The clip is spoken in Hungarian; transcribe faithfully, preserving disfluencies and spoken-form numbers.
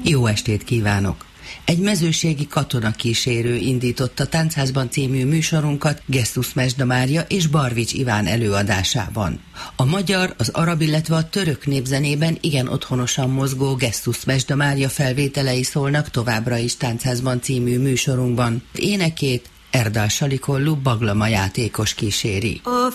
Jó estét kívánok! Egy mezőségi katonakísérő indította Táncházban című műsorunkat Gesztus Mesda Mária és Barvics Iván előadásában. A magyar, az arab, illetve a török népzenében igen otthonosan mozgó Gesztus Mesda Mária felvételei szólnak továbbra is Táncházban című műsorunkban. Énekét Erdal Salikollu Baglama játékos kíséri. A